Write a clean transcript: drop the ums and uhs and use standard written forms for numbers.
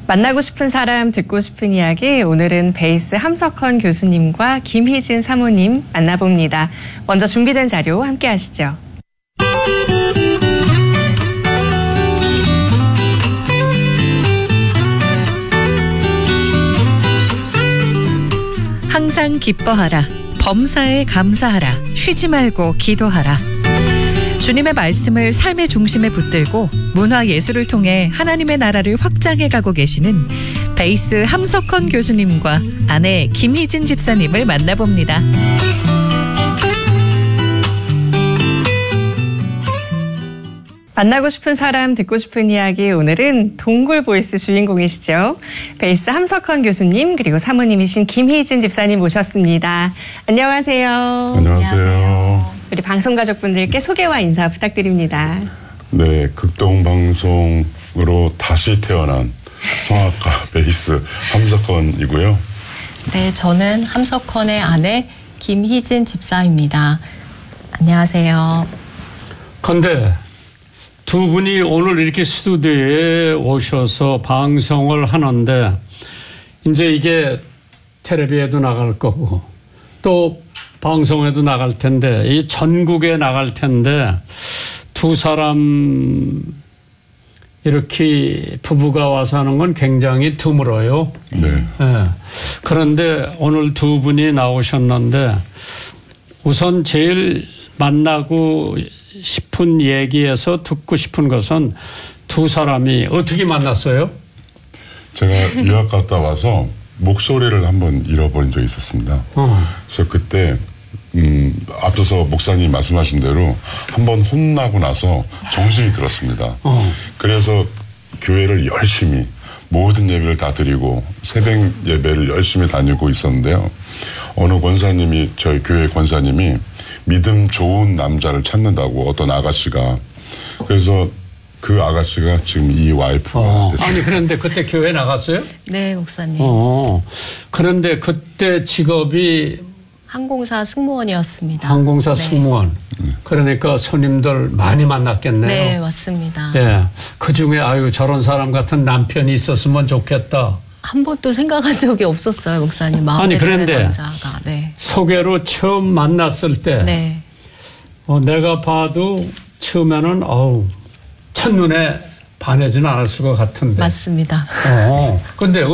만나고 싶은 사람, 듣고 싶은 이야기, 오늘은 베이스 함석헌 교수님과 김희진 사모님 만나봅니다. 먼저 준비된 자료 함께 하시죠. 항상 기뻐하라. 범사에 감사하라. 쉬지 말고 기도하라. 주님의 말씀을 삶의 중심에 붙들고 문화 예술을 통해 하나님의 나라를 확장해 가고 계시는 베이스 함석헌 교수님과 아내 김희진 집사님을 만나봅니다. 만나고 싶은 사람, 듣고 싶은 이야기, 오늘은 동굴 보이스 주인공이시죠. 베이스 함석헌 교수님 그리고 사모님이신 김희진 집사님 모셨습니다. 안녕하세요. 안녕하세요. 우리 방송 가족분들께 소개와 인사 부탁드립니다. 네, 극동방송으로 다시 태어난 성악가 베이스 함석헌이고요. 네, 저는 함석헌의 아내 김희진 집사입니다. 안녕하세요. 근데 두 분이 오늘 이렇게 스튜디오에 오셔서 방송을 하는데 이제 이게 텔레비에도 나갈 거고 또 방송에도 나갈 텐데 이 전국에 나갈 텐데 두 사람 이렇게 부부가 와서 하는 건 굉장히 드물어요. 네. 네. 그런데 오늘 두 분이 나오셨는데 우선 제일 만나고 싶은 얘기에서 듣고 싶은 것은 두 사람이 어떻게 만났어요? 제가 유학 갔다 와서 목소리를 한번 잃어버린 적이 있었습니다. 그래서 그때 앞서서 목사님 말씀하신 대로 한번 혼나고 나서 정신이 들었습니다. 그래서 교회를 열심히 모든 예배를 다 드리고 새벽 예배를 열심히 다니고 있었는데요. 어느 권사님이 저희 교회 권사님이 믿음 좋은 남자를 찾는다고 어떤 아가씨가 그래서 그 아가씨가 지금 이 와이프가 됐습니다. 아니 그런데 그때 교회 나갔어요? 네, 목사님. 그런데 그때 직업이 항공사 승무원이었습니다. 항공사 네. 승무원. 그러니까 손님들 많이 만났겠네요. 네, 맞습니다. 예. 그중에 아유 저런 사람 같은 남편이 있었으면 좋겠다. 한 번도 생각한 적이 없었어요, 목사님. 마음에 아니, 드는 그런데 남자가. 네. 소개로 처음 만났을 때 네. 내가 봐도 처음에는 첫눈에 반하지는 않았을 것 같은데. 맞습니다. 근데